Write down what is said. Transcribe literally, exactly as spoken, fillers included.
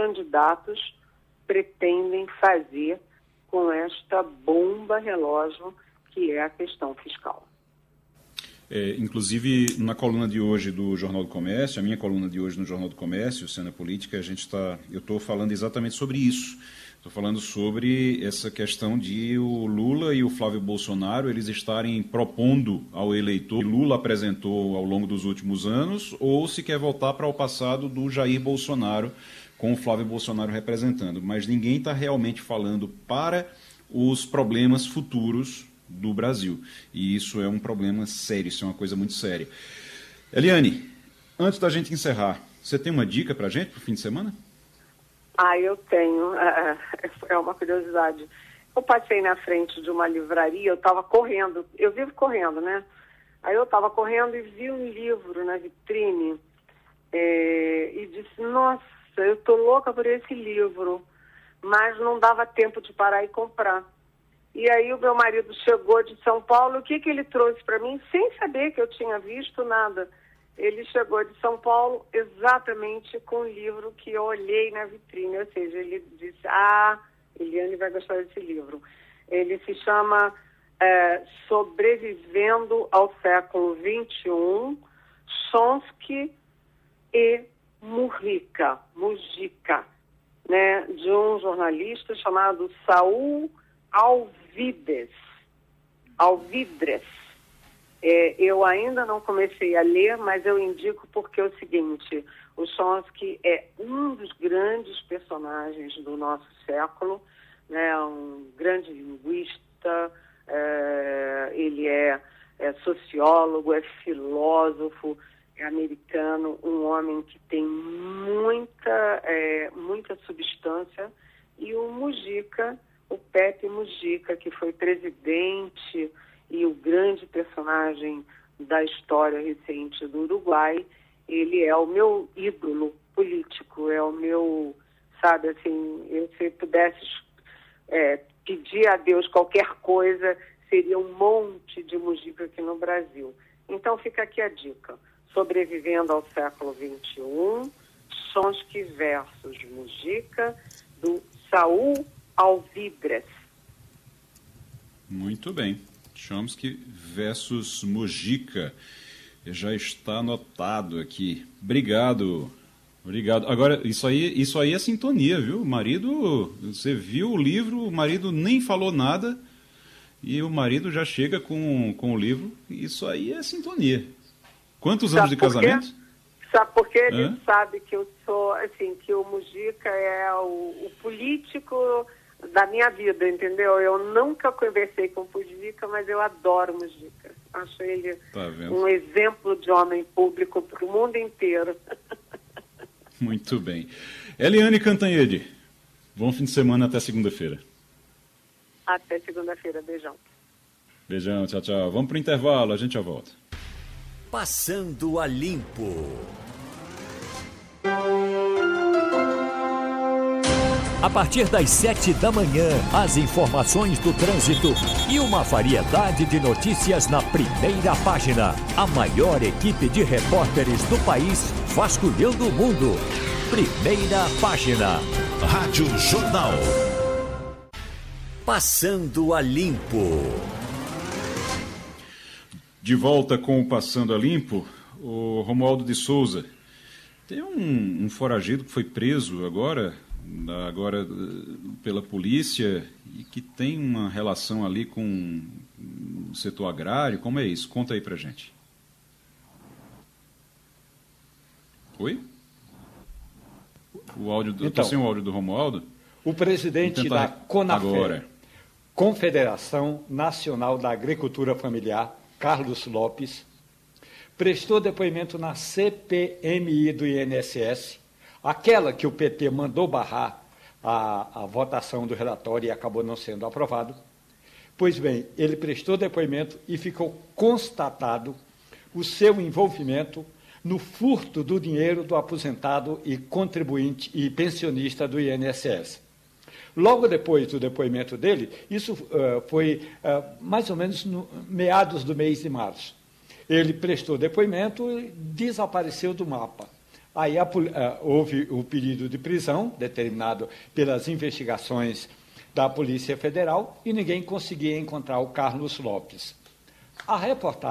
candidatos pretendem fazer com esta bomba relógio que é a questão fiscal. É, inclusive, na coluna de hoje do Jornal do Comércio, a minha coluna de hoje no Jornal do Comércio, Cena Política, a gente tá, eu estou falando exatamente sobre isso. Estou falando sobre essa questão de o Lula e o Flávio Bolsonaro eles estarem propondo ao eleitor que Lula apresentou ao longo dos últimos anos, ou se quer voltar para o passado do Jair Bolsonaro, com o Flávio Bolsonaro representando. Mas ninguém está realmente falando para os problemas futuros do Brasil. E isso é um problema sério, isso é uma coisa muito séria. Eliane, antes da gente encerrar, você tem uma dica para a gente para o fim de semana? Ah, eu tenho. É uma curiosidade. Eu passei na frente de uma livraria, eu estava correndo, eu vivo correndo, né? Aí eu estava correndo e vi um livro na vitrine é, e disse, nossa, eu estou louca por esse livro, mas não dava tempo de parar e comprar. E aí o meu marido chegou de São Paulo, o que, que ele trouxe para mim, sem saber que eu tinha visto nada. Ele chegou de São Paulo exatamente com o livro que eu olhei na vitrine, ou seja, ele disse, ah, Eliane vai gostar desse livro. Ele se chama é, Sobrevivendo ao século vinte e um, Chomsky e Mujica, Mujica, né, de um jornalista chamado Saul Alvidres. Alvidres. É, eu ainda não comecei a ler, mas eu indico porque é o seguinte, o Chomsky é um dos grandes personagens do nosso século, né, um grande linguista, é, ele é, é sociólogo, é filósofo, é americano, um homem que tem muita, é, muita substância, e o Mujica, o Pepe Mujica, que foi presidente e o grande personagem da história recente do Uruguai, ele é o meu ídolo político, é o meu, sabe, assim, eu, se pudesse é, pedir a Deus qualquer coisa, seria um monte de Mujica aqui no Brasil. Então fica aqui a dica, Sobrevivendo ao século vinte e um, Chomsky versus Mujica, do Saul Alvidres. Muito bem. Chomsky versus Mujica. Já está anotado aqui. Obrigado. Obrigado. Agora, isso aí, isso aí é sintonia, viu? O marido, você viu o livro, o marido nem falou nada e o marido já chega com, com o livro. Isso aí é sintonia. Quantos Sabe anos de casamento? Sabe por quê? Ele Hã? sabe que eu sou, assim, que o Mujica é o, o político da minha vida, entendeu? Eu nunca conversei com o Mujica, mas eu adoro o Mujica. Acho ele Tá vendo? um exemplo de homem público para o mundo inteiro. Muito bem. Eliane Cantanhede, bom fim de semana até segunda-feira. Até segunda-feira. Beijão. Beijão, tchau, tchau. Vamos para o intervalo, a gente já volta. Passando a Limpo. A partir das sete da manhã, as informações do trânsito e uma variedade de notícias na primeira página. A maior equipe de repórteres do país vasculhando o mundo. Primeira página. Rádio Jornal. Passando a Limpo. De volta com o Passando a Limpo, o Romualdo de Souza. Tem um, um foragido que foi preso agora, agora pela polícia e que tem uma relação ali com o setor agrário. Como é isso? Conta aí pra gente. Oi? O áudio do, então, tô sem o áudio do Romualdo? O presidente da CONAFER, agora. Confederação Nacional da Agricultura Familiar, Carlos Lopes, prestou depoimento na C P M I do I N S S, aquela que o P T mandou barrar a, a votação do relatório e acabou não sendo aprovado. Pois bem, ele prestou depoimento e ficou constatado o seu envolvimento no furto do dinheiro do aposentado e contribuinte e pensionista do I N S S. Logo depois do depoimento dele, isso uh, foi uh, mais ou menos no meados do mês de março. Ele prestou depoimento e desapareceu do mapa. Aí a, uh, houve o pedido de prisão, determinado pelas investigações da Polícia Federal, e ninguém conseguia encontrar o Carlos Lopes. A reportagem